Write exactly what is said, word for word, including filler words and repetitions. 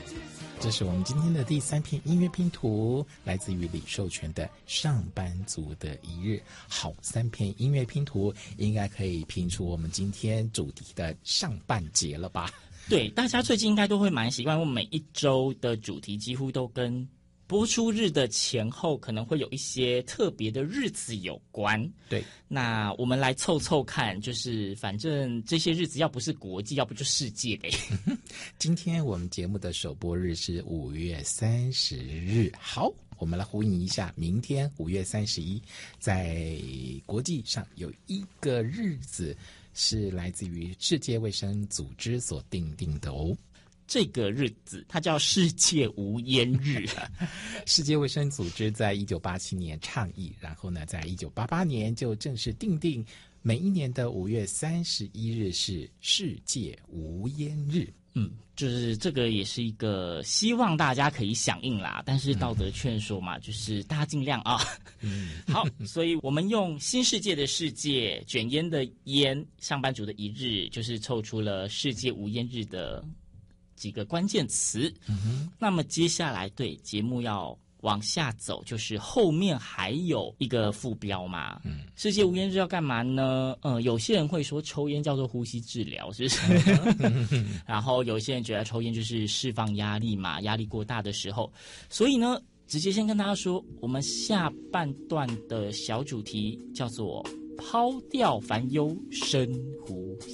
这是我们今天的第三篇音乐拼图，来自于李寿全的《上班族的一日》。好，三篇音乐拼图应该可以拼出我们今天主题的上半节了吧？ 对，大家最近应该都会蛮习惯，我们每一周的主题几乎都跟播出日的前后可能会有一些特别的日子有关。 对， 那我们来凑凑看，就是反正这些日子要不是国际，要不就世界呗。 今天我们节目的首播日是五月三十日。好，我们来呼应一下，明天五月三十一，在国际上有一个日子是来自于世界卫生组织所定定的哦。 这个日子它叫世界无烟日。 世界卫生组织在一九八七年倡议，然后呢在一九八八年就正式定定每一年的五月三十一日是世界无烟日。 嗯，就是这个也是一个希望大家可以响应啦，但是道德劝说嘛，嗯、就是大家尽量啊。嗯，好，所以我们用新世界的世界，卷烟的烟，上班族的一日，就是凑出了世界无烟日的几个关键词。嗯哼，那么接下来对节目要往下走，就是后面还有一个副标嘛。嗯，世界无烟日要干嘛呢？呃，有些人会说抽烟叫做呼吸治疗，是不是？然后有些人觉得抽烟就是释放压力嘛，压力过大的时候。所以呢，直接先跟大家说，我们下半段的小主题叫做抛掉烦忧，深呼吸。